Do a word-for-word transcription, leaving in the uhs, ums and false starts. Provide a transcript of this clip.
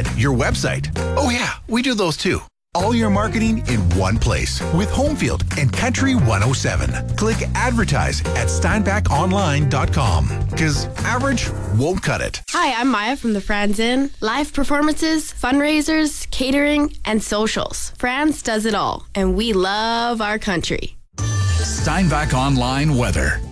ad, your website. Oh yeah, we do those too. All your marketing in one place with Homefield and Country one oh seven. Click advertise at steinbach online dot com because average won't cut it. Hi, I'm Maya from the Franz Inn. Live performances, fundraisers, catering, and socials. Franz does it all, and we love our country. Steinbach Online weather.